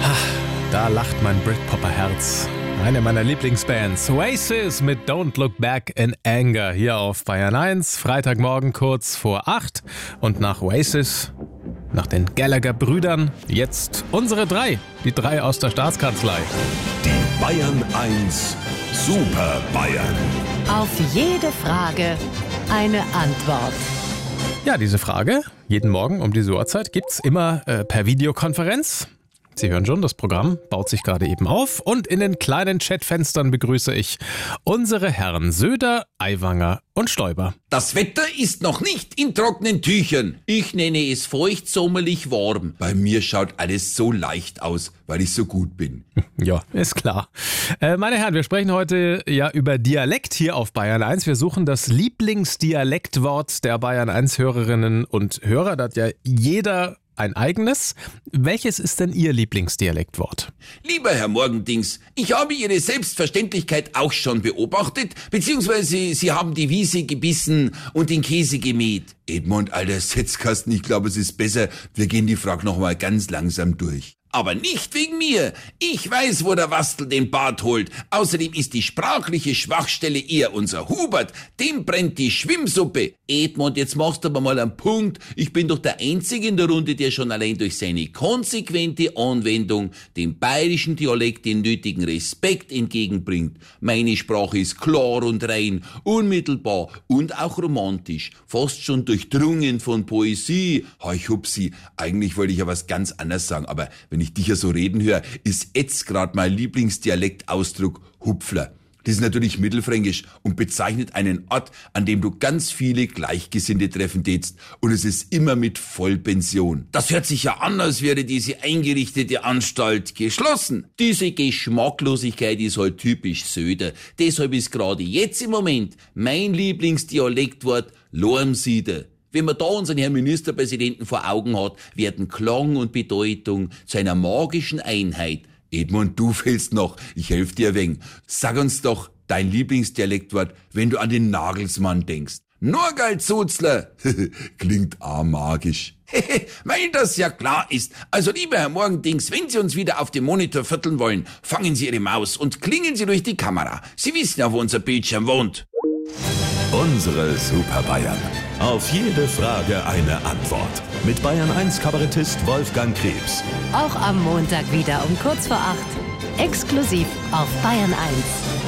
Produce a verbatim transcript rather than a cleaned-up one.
Da lacht mein Britpopper-Herz. Eine meiner Lieblingsbands, Oasis mit Don't Look Back in Anger, hier auf Bayern eins, Freitagmorgen kurz vor acht. Und nach Oasis, nach den Gallagher-Brüdern, jetzt unsere drei, die drei aus der Staatskanzlei. Die Bayern eins Super Bayern. Auf jede Frage eine Antwort. Ja, diese Frage, jeden Morgen um diese Uhrzeit, gibt's immer äh, per Videokonferenz. Sie hören schon, das Programm baut sich gerade eben auf und in den kleinen Chatfenstern begrüße ich unsere Herren Söder, Aiwanger und Stoiber. Das Wetter ist noch nicht in trockenen Tüchern. Ich nenne es feucht, sommerlich warm. Bei mir schaut alles so leicht aus, weil ich so gut bin. Ja, ist klar. Äh, meine Herren, wir sprechen heute ja über Dialekt hier auf Bayern eins. Wir suchen das Lieblingsdialektwort der Bayern eins Hörerinnen und Hörer. Da hat ja jeder ein eigenes. Welches ist denn Ihr Lieblingsdialektwort? Lieber Herr Morgendings, ich habe Ihre Selbstverständlichkeit auch schon beobachtet, beziehungsweise Sie haben die Wiese gebissen und den Käse gemäht. Edmund, alter Setzkasten, ich glaube, es ist besser, wir gehen die Frage nochmal ganz langsam durch. Aber nicht wegen mir. Ich weiß, wo der Wastel den Bart holt. Außerdem ist die sprachliche Schwachstelle eher unser Hubert. Dem brennt die Schwimmsuppe. Edmund, jetzt machst du aber mal einen Punkt. Ich bin doch der Einzige in der Runde, der schon allein durch seine konsequente Anwendung dem bayerischen Dialekt den nötigen Respekt entgegenbringt. Meine Sprache ist klar und rein, unmittelbar und auch romantisch. Fast schon durchdrungen von Poesie. Heuch hupsi, eigentlich wollte ich ja was ganz anderes sagen, aber wenn ich dich ja so reden höre, ist jetzt gerade mein Lieblingsdialektausdruck Hupfler. Das ist natürlich mittelfränkisch und bezeichnet einen Ort, an dem du ganz viele Gleichgesinnte treffen tätst. Und es ist immer mit Vollpension. Das hört sich ja an, als wäre diese eingerichtete Anstalt geschlossen. Diese Geschmacklosigkeit ist halt typisch Söder. Deshalb ist gerade jetzt im Moment mein Lieblingsdialektwort Lormsieder. Wenn man da unseren Herrn Ministerpräsidenten vor Augen hat, werden Klang und Bedeutung zu einer magischen Einheit. Edmund, du fehlst noch. Ich helfe dir ein wenig. Sag uns doch dein Lieblingsdialektwort, wenn du an den Nagelsmann denkst. Norgald-Zuzler. Klingt auch magisch. Weil das ja klar ist. Also lieber Herr Morgendings, wenn Sie uns wieder auf dem Monitor vierteln wollen, fangen Sie Ihre Maus und klingen Sie durch die Kamera. Sie wissen ja, wo unser Bildschirm wohnt. Unsere Super Bayern. Auf jede Frage eine Antwort. Mit Bayern eins Kabarettist Wolfgang Krebs. Auch am Montag wieder um kurz vor acht. Exklusiv auf Bayern eins.